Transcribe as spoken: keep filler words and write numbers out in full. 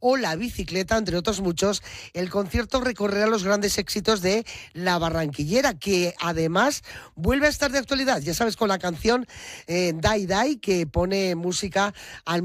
o la bicicleta, entre otros muchos. El concierto recorrerá los grandes éxitos de La Barranquillera, que además vuelve a estar de actualidad, ya sabes, con la canción eh, Dai Dai, que pone música al